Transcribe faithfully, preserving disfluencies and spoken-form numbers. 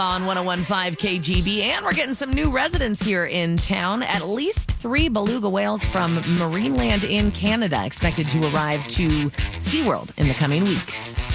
On one oh one point five K G B, and we're getting some new residents here in town. At least three beluga whales from Marineland in Canada expected to arrive to SeaWorld in the coming weeks.